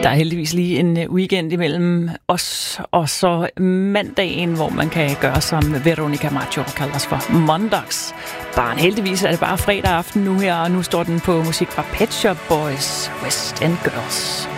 Der er heldigvis lige en weekend imellem os og så mandagen, hvor man kan gøre som Veronica Maggio kalder os for Mondags. Heldigvis er det bare fredag aften nu her, og nu står den på musik fra Pet Shop Boys, West End Girls.